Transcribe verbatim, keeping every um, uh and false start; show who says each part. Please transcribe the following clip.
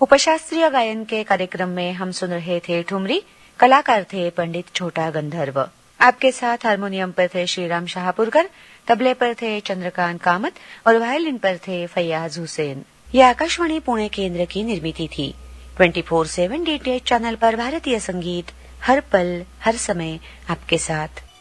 Speaker 1: उपशास्त्रीय गायन के कार्यक्रम में हम सुन रहे थे ठुमरी। कलाकार थे पंडित छोटा गंधर्व। आपके साथ हारमोनियम पर थे श्रीराम शाहपुरकर, तबले पर थे चंद्रकांत कामत और वायलिन पर थे फैयाज हुसैन। यह आकाशवाणी पुणे केंद्र की निर्मिती थी। Twenty four seven DTH channel पर भारतीय संगीत हर पल हर समय आपके साथ।